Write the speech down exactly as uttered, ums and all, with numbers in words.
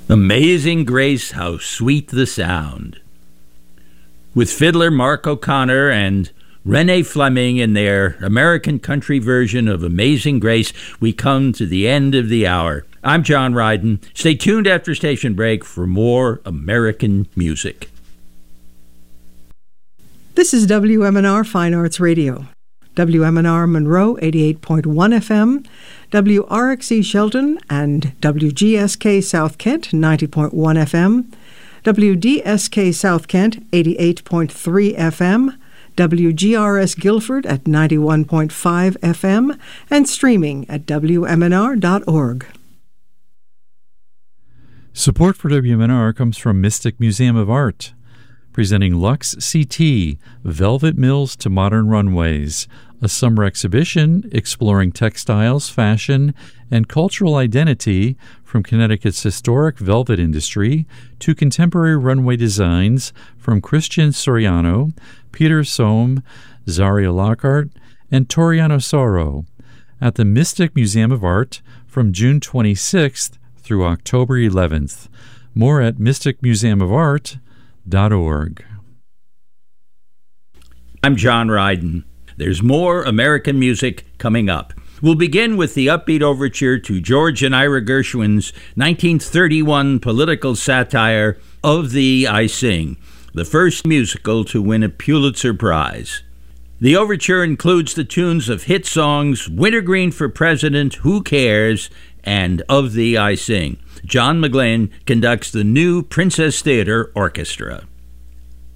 Amazing Grace, how sweet the sound. With fiddler Mark O'Connor and Renee Fleming in their American country version of Amazing Grace, we come to the end of the hour. I'm John Ryden. Stay tuned after station break for more American music. This is W M N R Fine Arts Radio. W M N R Monroe eighty-eight point one F M, W R X E Shelton and W G S K South Kent ninety point one F M, W D S K South Kent eighty-eight point three F M, W G R S Guilford at ninety-one point five F M, and streaming at W M N R dot org. Support for W M N R comes from Mystic Museum of Art, presenting Lux C T, Velvet Mills to Modern Runways, a summer exhibition exploring textiles, fashion, and cultural identity from Connecticut's historic velvet industry to contemporary runway designs from Christian Soriano, Peter Sohm, Zaria Lockhart, and Toriano Soro at the Mystic Museum of Art from June twenty-sixth through October eleventh. More at mystic museum of art dot org. I'm John Ryden. There's more American music coming up. We'll begin with the upbeat overture to George and Ira Gershwin's nineteen thirty-one political satire, Of Thee I Sing, the first musical to win a Pulitzer Prize. The overture includes the tunes of hit songs Wintergreen for President, Who Cares, and Of Thee I Sing. John McGlynn conducts the new Princess Theatre Orchestra.